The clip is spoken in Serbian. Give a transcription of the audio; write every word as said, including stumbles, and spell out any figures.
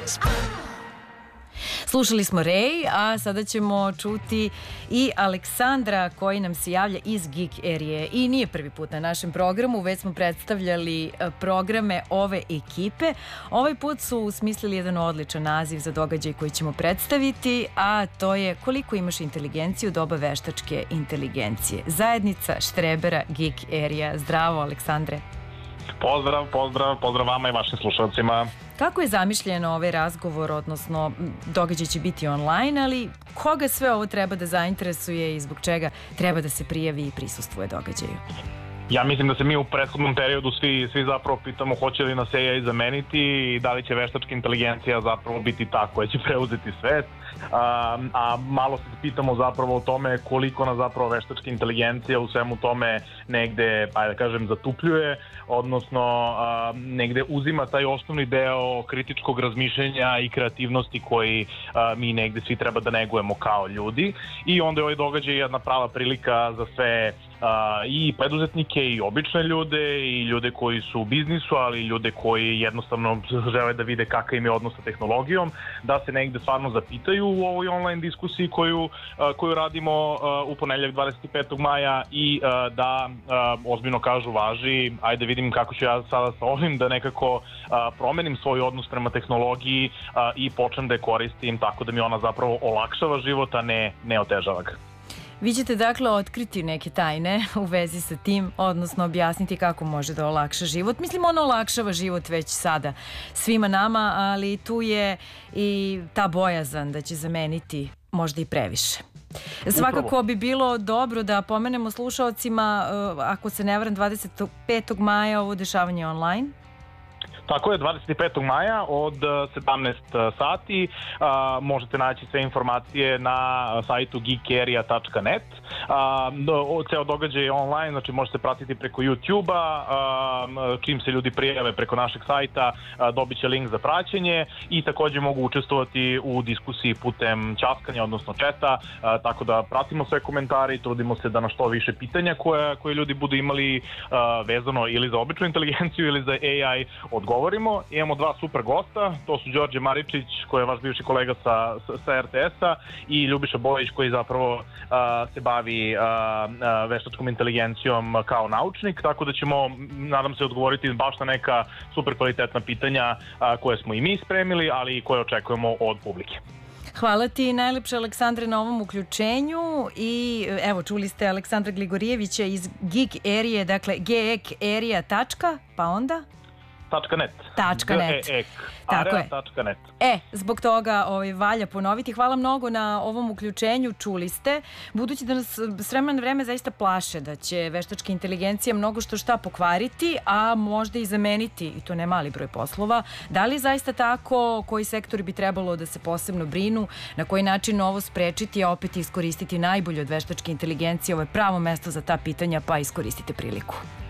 Slušali smo Ray, a sada ćemo čuti i Aleksandra koji nam se javlja iz Geek Erije. I nije prvi put na našem programu, već smo predstavljali programe ove ekipe. Ovaj put su smislili jedan odličan naziv za događaj koji ćemo predstaviti, a to je Koliko imaš inteligenciju, doba veštačke inteligencije. Zajednica Štrebera Geek Erija. Zdravo, Aleksandre. Pozdrav, pozdrav, pozdrav vama i vašim slušalcima. Kako je zamišljeno ovaj razgovor, odnosno događaj će biti online, ali koga sve ovo treba da zainteresuje i zbog čega treba da se prijavi i prisustvuje događaju? Ja mislim da se mi u prethodnom periodu svi, svi zapravo pitamo hoće li nas A I zameniti i da li će veštačka inteligencija zapravo biti ta koja će preuzeti svet. A, a malo se pitamo zapravo o tome koliko nas zapravo veštačka inteligencija u svemu tome negde, pa da kažem, zatupljuje, odnosno a, negde uzima taj osnovni deo kritičkog razmišljenja i kreativnosti koji a, mi negde svi treba da negujemo kao ljudi. I onda je ovaj događaj jedna prava prilika za sve Uh, i preduzetnike i obične ljude i ljude koji su u biznisu, ali i ljude koji jednostavno žele da vide kakav im je odnos sa tehnologijom, da se negde stvarno zapitaju u ovoj online diskusiji koju, uh, koju radimo uh, u ponedeljak dvadeset petog maja i uh, da uh, ozbiljno kažu važi, ajde vidim kako ću ja sada sa ovim da nekako uh, promenim svoj odnos prema tehnologiji uh, i počnem da je koristim tako da mi ona zapravo olakšava život, a ne, ne otežava ga. Vi ćete dakle otkriti neke tajne u vezi sa tim, odnosno objasniti kako može da olakša život. Mislim, ono olakšava život već sada svima nama, ali tu je i ta bojazan da će zameniti možda i previše. Svakako bi bilo dobro da pomenemo slušaocima, ako se ne varam, dvadeset petog maja ovo dešavanje online. Tako je, dvadeset petog maja od sedamnaest sati. A, možete naći sve informacije na sajtu geekerija tačka net. A, do, ceo događaj je online, znači možete pratiti preko YouTube-a. A, čim se ljudi prijave preko našeg sajta, a, dobit će link za praćenje i takođe mogu učestvovati u diskusiji putem ćaskanja, odnosno četa, a, tako da pratimo sve komentare i trudimo se da na što više pitanja koje, koje ljudi budu imali a, vezano ili za običnu inteligenciju ili za A I odgovorimo. Imamo dva super gosta, to su Đorđe Maričić koji je vaš bivši kolega sa, sa R T S-a i Ljubiša Bojić koji zapravo uh, se bavi uh, uh, veštačkom inteligencijom kao naučnik, tako da ćemo, nadam se, odgovoriti baš na neka super kvalitetna pitanja uh, koje smo i mi spremili, ali i koje očekujemo od publike. Hvala ti najlepše, Aleksandre, na ovom uključenju i evo, čuli ste Aleksandra Gligorijevića iz Geek Erije, dakle geekerija. Pa onda? Tačka net. Tačka net. Tako je. Tačka net. E, zbog toga ovaj, valja ponoviti. Hvala mnogo na ovom uključenju, čuli ste. Budući da nas s vremena na vreme zaista plaše da će veštačka inteligencija mnogo što šta pokvariti, a možda i zameniti, i to ne mali broj poslova. Da li je zaista tako? Koji sektori bi trebalo da se posebno brinu? Na koji način ovo sprečiti, a opet iskoristiti najbolje od veštačke inteligencije? Ovo je pravo mesto za ta pitanja, pa iskoristite priliku.